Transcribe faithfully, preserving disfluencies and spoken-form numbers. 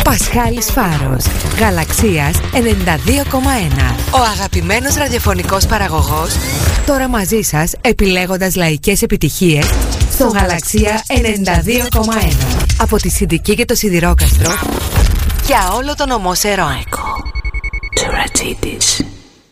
Πασχάλης Φάρος, Γαλαξίας ενενήντα δύο κόμμα ένα. Ο αγαπημένος ραδιοφωνικός παραγωγός, τώρα μαζί σας επιλέγοντας λαϊκές επιτυχίες στο Γαλαξία ενενήντα δύο κόμμα ένα. Από τη Συντική και το Σιδηρόκαστρο για όλο τον ομό Σερών. Michael Teracidis.